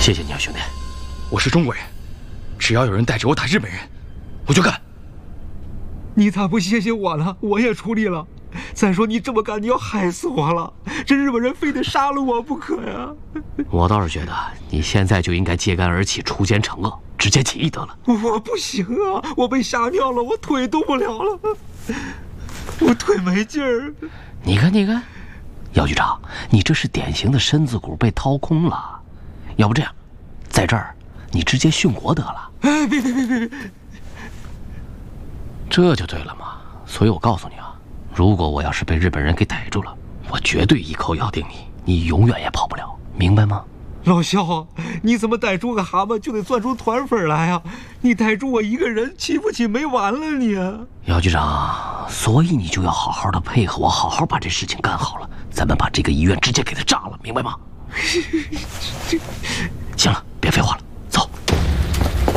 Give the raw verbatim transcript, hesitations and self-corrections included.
谢谢你啊，兄弟。 我是中国人，只要有人带着我打日本人，我就干。 你咋不谢谢我呢？我也出力了。再说你这么干，你要害死我了。这日本人非得杀了我不可呀！ 我倒是觉得你现在就应该揭竿而起，除奸惩恶，直接起义得了。 我不行啊，我被吓尿了，我腿动不了了，我腿没劲儿。 你看，你看，姚局长，你这是典型的身子骨被掏空了。要不这样，在这儿你直接殉国得了。 哎，别别别别别！ 这就对了嘛。所以我告诉你啊，如果我要是被日本人给逮住了，我绝对一口咬定你，你永远也跑不了，明白吗？ 老肖，你怎么逮住个蛤蟆就得攥出团粉来啊？你逮住我一个人，欺负起没完了你啊！ 姚局长，所以你就要好好的配合我，好好把这事情干好了，咱们把这个医院直接给他炸了，明白吗？ 这